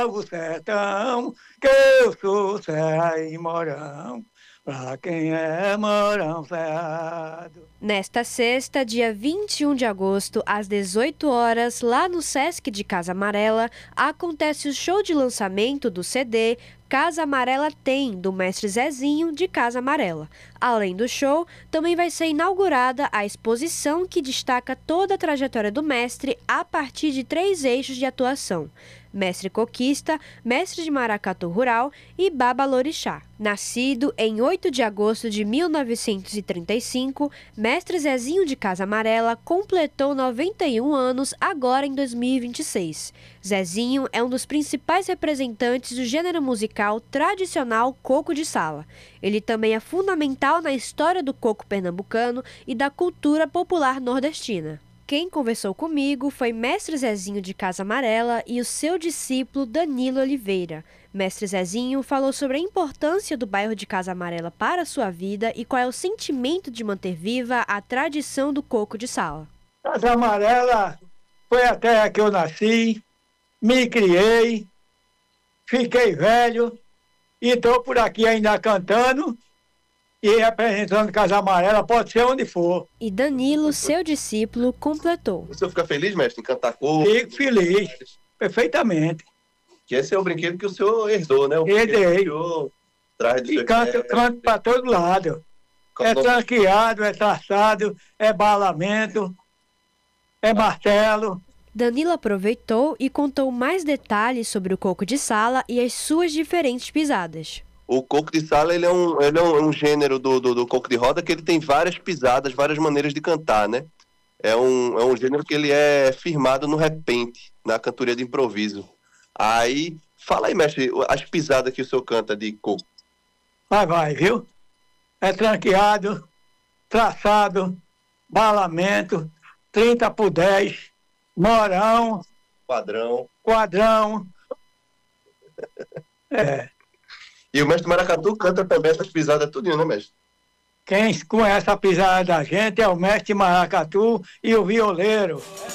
O sertão, que eu sou serra e morão, pra quem é morão cerrado. Nesta sexta, dia 21 de agosto, às 18 horas, lá no Sesc de Casa Amarela, acontece o show de lançamento do CD Casa Amarela Tem, do mestre Zezinho, de Casa Amarela. Além do show, também vai ser inaugurada a exposição que destaca toda a trajetória do mestre a partir de 3 eixos de atuação: mestre coquista, mestre de maracatu rural e babalorixá. Nascido em 8 de agosto de 1935, mestre Zezinho de Casa Amarela completou 91 anos agora em 2026. Zezinho é um dos principais representantes do gênero musical tradicional coco de sala. Ele também é fundamental na história do coco pernambucano e da cultura popular nordestina. Quem conversou comigo foi mestre Zezinho de Casa Amarela e o seu discípulo Danilo Oliveira. Mestre Zezinho falou sobre a importância do bairro de Casa Amarela para a sua vida e qual é o sentimento de manter viva a tradição do coco de sala. Casa Amarela foi a terra que eu nasci, me criei, fiquei velho e estou por aqui ainda cantando e representando Casa Amarela, pode ser onde for. E Danilo, seu discípulo, completou. O senhor fica feliz, mestre, em cantar coco? Fico feliz, perfeitamente. Que esse é o brinquedo que o senhor herdou, né? Herdei. Traz do E canto para todo lado. É tranqueado, é traçado, é balamento, é martelo. Danilo aproveitou e contou mais detalhes sobre o coco de sala e as suas diferentes pisadas. O coco de sala ele é um gênero do coco de roda que ele tem várias pisadas, várias maneiras de cantar, né? É um gênero que ele é firmado no repente, na cantoria de improviso. Aí, fala aí, mestre, as pisadas que o senhor canta de coco. Vai, viu? É tranqueado, traçado, balamento, 30 por 10, morão, quadrão. E o mestre Maracatu canta também essas pisadas tudinho, né, mestre? Quem conhece a pisada da gente é o mestre Maracatu e o violeiro.